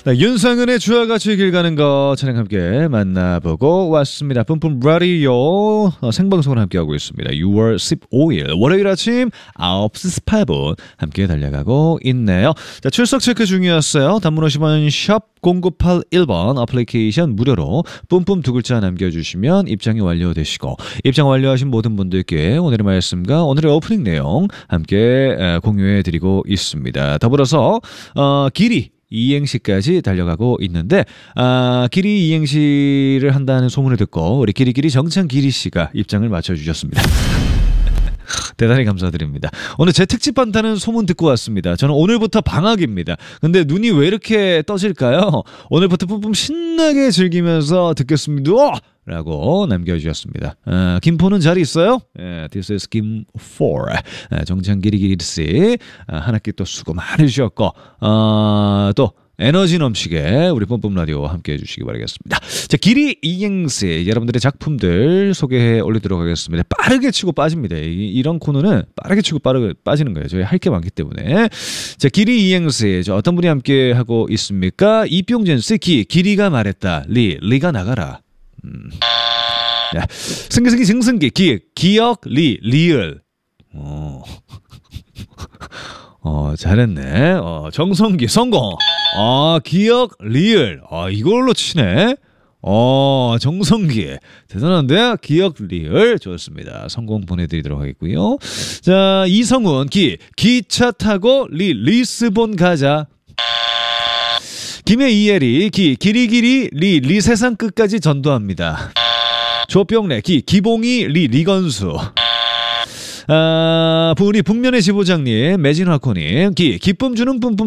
윤상은의 주와 같이 길 가는 거 차량 함께 만나보고 왔습니다. 뿜뿜 라디오 생방송을 함께하고 있습니다. 6월 15일 월요일 아침 9시 18분 함께 달려가고 있네요. 자, 출석 체크 중이었어요. 단문 50원 샵 0981번 어플리케이션 무료로 뿜뿜 두 글자 남겨주시면 입장이 완료되시고 입장 완료하신 모든 분들께 오늘의 말씀과 오늘의 오프닝 내용 함께 공유해드리고 있습니다. 더불어서 길이 이행시까지 달려가고 있는데 길이 이행시를 한다는 소문을 듣고 우리 길이길이 정찬 길이씨가 입장을 맞춰주셨습니다. 대단히 감사드립니다. 오늘 제 특집 한다는 소문 듣고 왔습니다. 저는 오늘부터 방학입니다. 근데 눈이 왜 이렇게 떠질까요? 오늘부터 뿜뿜 신나게 즐기면서 듣겠습니다. 라고 남겨주셨습니다. 김포는 잘 있어요? This is 김포. 정찬기리기리씨 한 학기 또 수고 많으셨고 또 에너지 넘치게 우리 뿜뿜 라디오와 함께 해주시기 바라겠습니다. 자, 길이 이행시 여러분들의 작품들 소개해 올리도록 하겠습니다. 빠르게 치고 빠집니다. 이런 코너는 빠르게 치고 빠르게 빠지는 거예요. 저희 할 게 많기 때문에. 자, 길이 이행시 어떤 분이 함께 하고 있습니까? 이병진씨 길이가 말했다. 리가 나가라. 야, 승기 증승기 기억 리을. 잘했네. 정성기 성공. 기억 리을. 이걸로 치네. 정성기 대단한데. 기억 리을 좋습니다. 성공 보내드리도록 하겠고요. 자, 이성훈 기차 타고 리스본 가자. 김해이엘이 기리기리 리 세상 끝까지 전도합니다. 조병래 기봉이 리건수. 우리 북면의 지부장님 매진화코님 기쁨 주는 뿜뿜